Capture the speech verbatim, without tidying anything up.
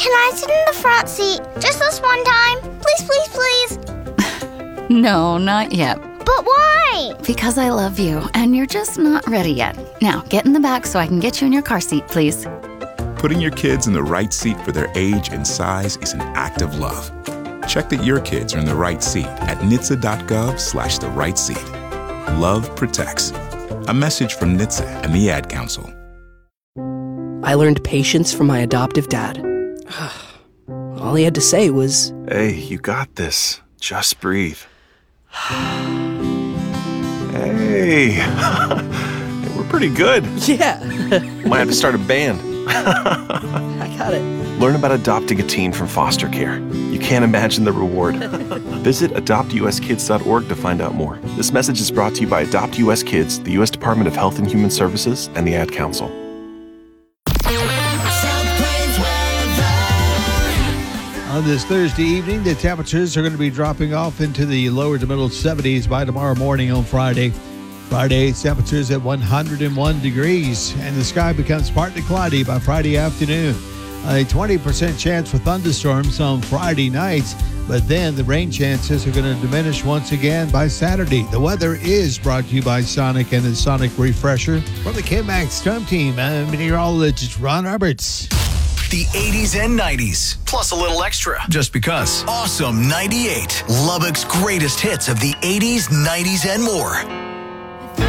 Can I sit in the front seat just this one time? Please, please, please. No, not yet. But why? Because I love you, and you're just not ready yet. Now, get in the back so I can get you in your car seat, please. Putting your kids in the right seat for their age and size is an act of love. Check that your kids are in the right seat at N H T S A dot gov slash the right seat. Love protects. A message from N H T S A and the Ad Council. I learned patience from my adoptive dad. All he had to say was, "Hey, you got this. Just breathe." Hey, we're pretty good. yeah. Might have to start a band. I got it. Learn about adopting a teen from foster care. You can't imagine the reward. Visit adopt u s kids dot org to find out more. This message is brought to you by Adopt U S Kids, the U S Department of Health and Human Services, and the Ad Council. On this Thursday evening, the temperatures are going to be dropping off into the lower to middle seventies by tomorrow morning on Friday. Friday, temperatures at one hundred one degrees, and the sky becomes partly cloudy by Friday afternoon. A twenty percent chance for thunderstorms on Friday nights, but then the rain chances are going to diminish once again by Saturday. The weather is brought to you by Sonic and the Sonic Refresher. From the K-Max Storm Team, I'm meteorologist Ron Roberts. The eighties and nineties, plus a little extra. Just because. Awesome ninety-eight, Lubbock's greatest hits of the eighties, nineties, and more.